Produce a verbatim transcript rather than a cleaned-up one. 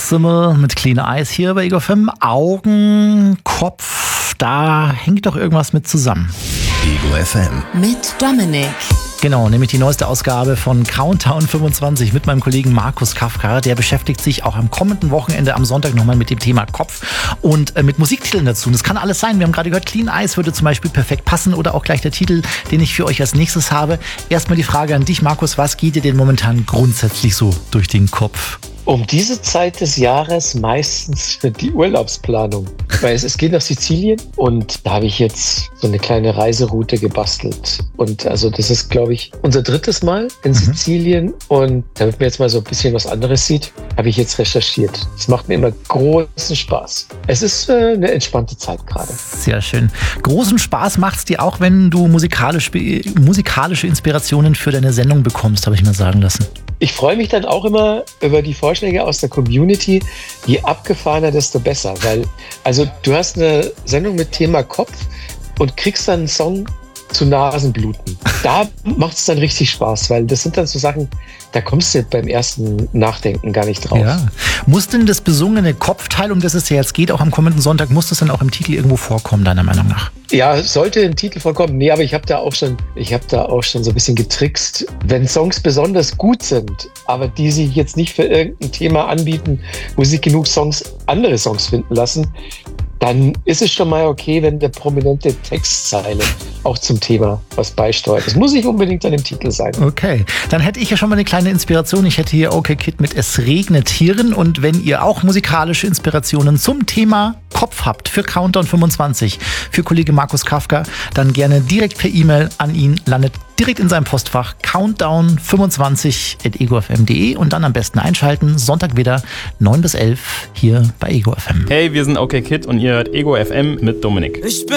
Simmel mit Clean Eyes hier bei Ego F M. Augen, Kopf, da hängt doch irgendwas mit zusammen. Ego F M. Mit Dominik. Genau, nämlich die neueste Ausgabe von Countdown fünfundzwanzig mit meinem Kollegen Markus Kafka. Der beschäftigt sich auch am kommenden Wochenende am Sonntag nochmal mit dem Thema Kopf und äh, mit Musiktiteln dazu. Und das kann alles sein. Wir haben gerade gehört, Clean Eyes würde zum Beispiel perfekt passen oder auch gleich der Titel, den ich für euch als nächstes habe. Erstmal die Frage an dich, Markus. Was geht dir denn momentan grundsätzlich so durch den Kopf? Um diese Zeit des Jahres meistens die Urlaubsplanung. Weil es, es geht nach Sizilien und da habe ich jetzt so eine kleine Reiseroute gebastelt. Und also das ist, glaube ich, unser drittes Mal in mhm. Sizilien. Und damit man jetzt mal so ein bisschen was anderes sieht, habe ich jetzt recherchiert. Es macht mir immer großen Spaß. Es ist äh, eine entspannte Zeit gerade. Sehr schön. Großen Spaß macht es dir auch, wenn du musikalisch, musikalische Inspirationen für deine Sendung bekommst, habe ich mir sagen lassen. Ich freue mich dann auch immer über die Vorschläge aus der Community. Je abgefahrener, desto besser. Weil, also du hast eine Sendung mit Thema Kopf und kriegst dann einen Song zu Nasenbluten. Da macht es dann richtig Spaß, weil das sind dann so Sachen, da kommst du beim ersten Nachdenken gar nicht drauf. Ja. Muss denn das besungene Kopfteil, um das es ja jetzt geht, auch am kommenden Sonntag, muss das dann auch im Titel irgendwo vorkommen, deiner Meinung nach? Ja, sollte im Titel vorkommen. Nee, aber ich habe da auch schon, ich habe da auch schon so ein bisschen getrickst. Wenn Songs besonders gut sind, aber die sich jetzt nicht für irgendein Thema anbieten, wo sich genug Songs, andere Songs finden lassen, dann ist es schon mal okay, wenn der prominente Textzeile auch zum Thema was beisteuert. Das muss nicht unbedingt an dem Titel sein. Okay, dann hätte ich ja schon mal eine kleine Inspiration. Ich hätte hier OK Kid mit Es regnet Tieren. Und wenn ihr auch musikalische Inspirationen zum Thema Kopf habt für Countdown fünfundzwanzig, für Kollege Markus Kafka, dann gerne direkt per E-Mail an ihn, landet direkt in seinem Postfach countdown fünfundzwanzig at ego f m punkt de und dann am besten einschalten. Sonntag wieder neun bis elf hier bei Ego F M. Hey, wir sind OK Kid und ihr hört Ego F M mit Dominik. Ich bin